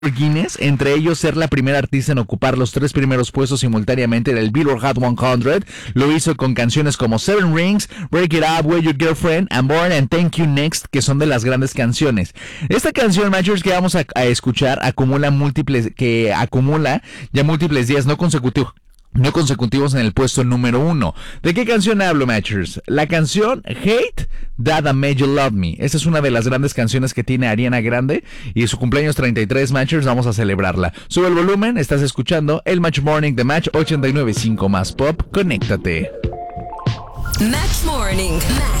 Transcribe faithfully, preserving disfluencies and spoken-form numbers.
Guinness, entre ellos ser la primera artista en ocupar los tres primeros puestos simultáneamente del Billboard Hot cien. Lo hizo con canciones como Seven Rings, Break It Up, With Your Girlfriend, and Born and Thank You Next, que son de las grandes canciones. Esta canción, Matchers, que vamos a, a escuchar, acumula múltiples, que acumula ya múltiples días no consecutivos. No consecutivos en el puesto número uno. ¿De qué canción hablo, Matchers? La canción Hate That I Made You Love Me. Esta es una de las grandes canciones que tiene Ariana Grande. Y su cumpleaños treinta y tres, Matchers, vamos a celebrarla. Sube el volumen, estás escuchando el Match Morning de Match ochenta y nueve punto cinco más Pop. Conéctate. Match Morning. Match.